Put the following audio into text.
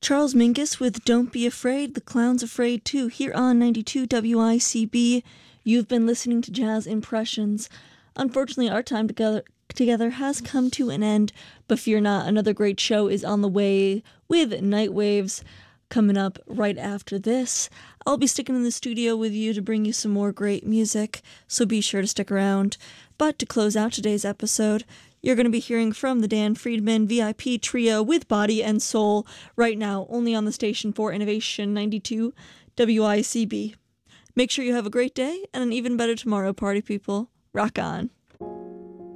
Charles Mingus with Don't Be Afraid, The Clown's Afraid Too, here on 92 WICB. You've been listening to Jazz Impressions. Unfortunately, our time together has come to an end, but fear not, another great show is on the way with Nightwaves coming up right after this. I'll be sticking in the studio with you to bring you some more great music, so be sure to stick around. But to close out today's episode, you're going to be hearing from the Dan Friedman VIP Trio with Body and Soul right now, only on the station for Innovation 92 WICB. Make sure you have a great day and an even better tomorrow, party people. Rock on.